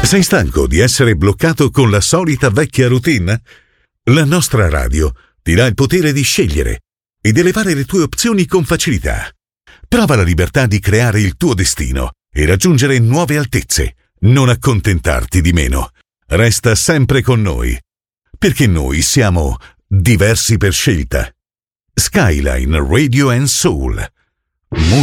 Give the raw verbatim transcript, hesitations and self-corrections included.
Sei stanco di essere bloccato con la solita vecchia routine? La nostra radio ti dà il potere di scegliere ed elevare le tue opzioni con facilità. Prova la libertà di creare il tuo destino e raggiungere nuove altezze. Non accontentarti di meno. Resta sempre con noi, perché noi siamo diversi per scelta. Skyline Radio and Soul.